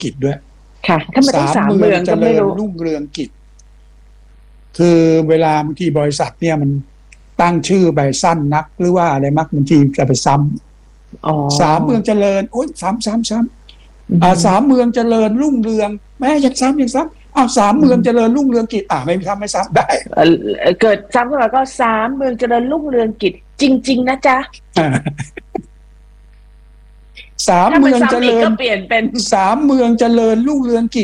กิจด้วยค่ะถ้ามันต้อง3 เมืองก็ไม่รู้รุ่งเรืองกิจคือเวลาบางทีบริษัทเนี่ยมันตั้งชื่อไปสั้นนักหรือว่าอะไรมักบางทีจะไปซ้ำ3 เมืองเจริญโอ๊ยซ้ำ3 เมืองเจริญรุ่งเรืองแม่ยังซ้ำ3 เมืองเจริญรุ่งเรืองกิจไม่ซ้ำได้เกิดซ้ำขึ้นมาก็3 เมืองเจริญรุ่งเรืองกิจจริงๆนะจ๊ะ 3 เมืองเจริญก็เปลี่ยนเป็น 3 เมืองเจริญรุ่งเรืองกิจ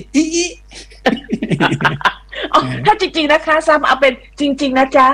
ถ้าจริงๆนะคะซ้ำเอาเป็นจริงๆนะจ๊ะ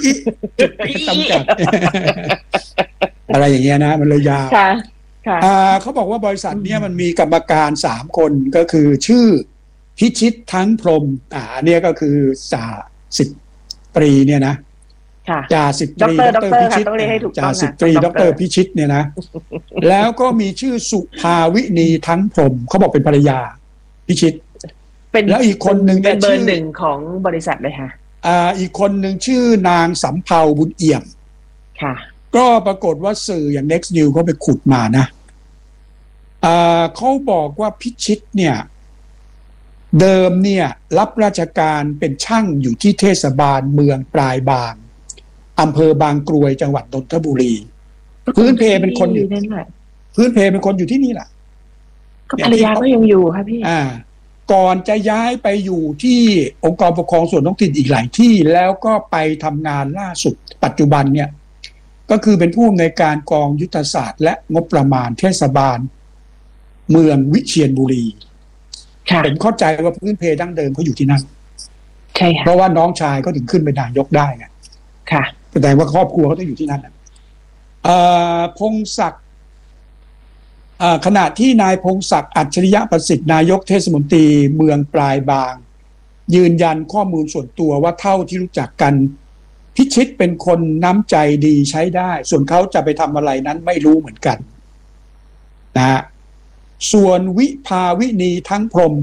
อะไรอย่างเงี้ยนะมันเลยยาวค่ะเขาบอกว่าบริษัทเนี้ยมันมีกรรมการ3 คนก็คือชื่อพิชิตทั้งพรหมเนี่ยก็คือจ่าสิบตรีเนี่ยนะจ่าสิบตรีดรพิชิตจ่าสิบตรีดรพิชิตเนี่ยนะแล้วก็มีชื่อสุภาวินีทั้งพรหมเขาบอกเป็นภรรยาพิชิตแล้วอีกคนหนึ่งเป็นเบอร์ 1ของบริษัทเลยค่ะอีกคนหนึ่งชื่อนางสำเภาบุญเอี่ยมค่ะก็ปรากฏว่าสื่ออย่าง Next News เขาไปขุดมานะเขาบอกว่าพิชิตเนี่ยเดิมเนี่ยรับราชการเป็นช่างอยู่ที่เทศบาลเมืองปลายบางอำเภอบางกรวยจังหวัดนนทบุรีพื้นเพเป็นคนอยู่พื้นเพเป็นคนอยู่ที่นี่แหละก็ภรรยาก็ยังอยู่ค่ะพี่ก่อนจะย้ายไปอยู่ที่องค์กรปกครองส่วนท้องถิ่นอีกหลายที่แล้วก็ไปทำงานล่าสุดปัจจุบันเนี่ยก็คือเป็นผู้อำนวยการกองยุทธศาสตร์และงบประมาณเทศบาลเมืองวิเชียรบุรีเป็นเข้าใจว่าพื้นเพดั้งเดิมเขาอยู่ที่นั่นใช่ค่ะเพราะว่าน้องชายก็ถึงขึ้นเป็นนายกได้ไงค่ะแสดงว่าครอบครัวเขาต้องอยู่ที่นั่นพงศักดิ์ขณะที่นายพงศักดิ์อัจฉริยะประสิทธิ์นายกเทศมนตรีเมืองปลายบางยืนยันข้อมูลส่วนตัวว่าเท่าที่รู้จักกันพิชิตเป็นคนน้ำใจดีใช้ได้ส่วนเขาจะไปทำอะไรนั้นไม่รู้เหมือนกันนะส่วนวิภาวินีทั้งพรหม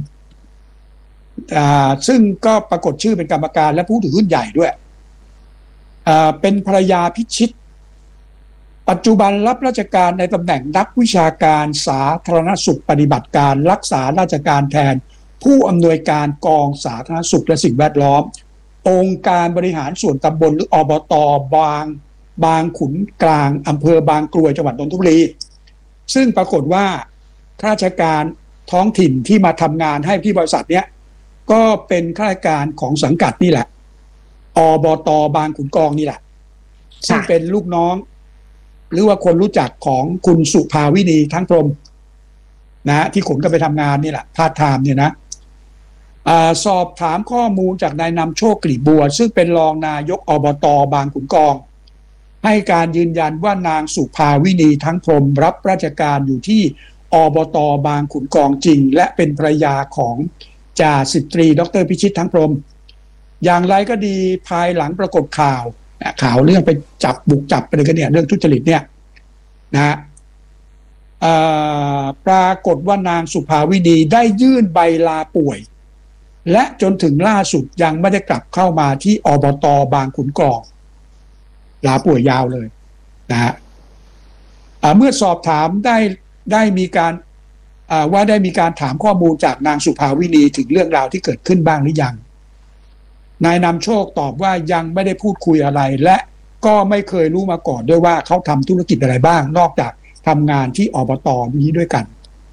ซึ่งก็ปรากฏชื่อเป็นกรรมการและผู้ถือหุ้นใหญ่ด้วยเป็นภรรยาพิชิตปัจจุบันรับราชการในตำแหน่งนักวิชาการสาธารณสุขปฏิบัติการรักษาราชการแทนผู้อำนวยการกองสาธารณสุขและสิ่งแวดล้อมองค์การบริหารส่วนตำบลหรืออบต.บางขุนกลางอำเภอบางกรวยจังหวัดนนทบุรีซึ่งปรากฏว่าข้าราชการท้องถิ่นที่มาทำงานให้ที่บริษัทเนี้ยก็เป็นข้าราชการของสังกัดนี่แหละอบต.บางขุนกองนี่แหละซึ่งเป็นลูกน้องหรือว่าคนรู้จักของคุณสุภาวินีทั้งพรหมนะที่ขนกันไปทำงานนี่แหละพาร์ทไทม์เนี่ยนะสอบถามข้อมูลจากนายนำโชคกลีบบัวซึ่งเป็นรองนายกอบต.บางขุนกองให้การยืนยันว่านางสุภาวินีทั้งพรหมรับราชการอยู่ที่อบต.บางขุนกองจริงและเป็นภรรยาของจ่าสิบตรีดร.พิชิตทั้งพรหมอย่างไรก็ดีภายหลังปรากฏข่าวเรื่องไปบุกจับอะไรกันเนี่ยเรื่องทุจริตเนี่ยนะปรากฏว่านางสุภาวินีได้ยื่นใบลาป่วยและจนถึงล่าสุดยังไม่ได้กลับเข้ามาที่อบต.บางขุนกองลาป่วยยาวเลยนะฮะเมื่อสอบถามได้มีการว่าได้มีการถามข้อมูลจากนางสุภาวินีถึงเรื่องราวที่เกิดขึ้นบ้างหรือยังนายนำโชคตอบว่ายังไม่ได้พูดคุยอะไรและก็ไม่เคยรู้มาก่อนด้วยว่าเขาทำธุรกิจอะไรบ้างนอกจากทำงานที่อบต.นี้ด้วยกัน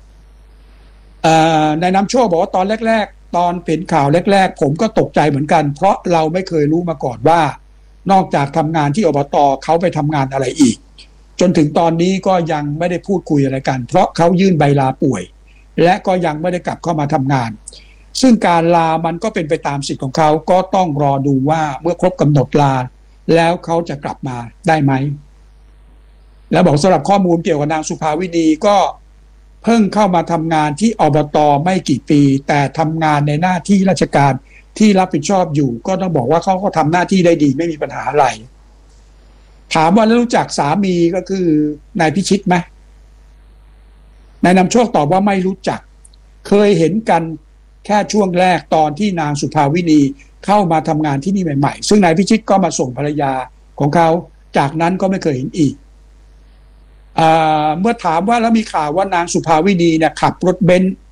นายนำโชคบอกว่าตอนแรกๆตอนเป็นข่าวแรกๆผมก็ตกใจเหมือนกันเพราะเราไม่เคยรู้มาก่อนว่านอกจากทำงานที่อบต.เขาไปทำงานอะไรอีกจนถึงตอนนี้ก็ยังไม่ได้พูดคุยอะไรกันเพราะเขายื่นใบลาป่วยและก็ยังไม่ได้กลับเข้ามาทำงานซึ่งการลามันก็เป็นไปตามสิทธิ์ของเขาก็ต้องรอดูว่าเมื่อครบกำหนดลาแล้วเขาจะกลับมาได้ไหมแล้วบอกสำหรับข้อมูลเกี่ยวกับนางสุภาวินีก็เพิ่งเข้ามาทำงานที่อบต.ไม่กี่ปีแต่ทำงานในหน้าที่ราชการที่รับผิดชอบอยู่ก็ต้องบอกว่าเขาก็ทำหน้าที่ได้ดีไม่มีปัญหาอะไรถามว่าแล้วรู้จักสามีก็คือนายพิชิตไหมนายนำโชคตอบว่าไม่รู้จักเคยเห็นกันแค่ช่วงแรกตอนที่นางสุภาวินีเข้ามาทำงานที่นี่ใหม่ๆซึ่งนายพิชิตก็มาส่งภรรยาของเขาจากนั้นก็ไม่เคยเห็นอีกเมื่อถามว่าแล้วมีข่าวว่านางสุภาวินีเนี่ยขับรถเบนซ์